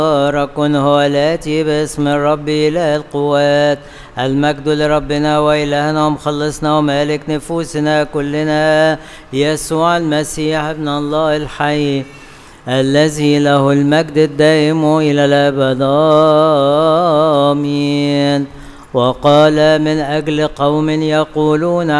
مبارك هو الآتي باسم الرب إله القوات. المجد لربنا وإلهنا ومخلصنا ومالك نفوسنا كلنا يسوع المسيح ابن الله الحي الذي له المجد الدائم إلى الأبد آمين. وقال من أجل قوم يقولون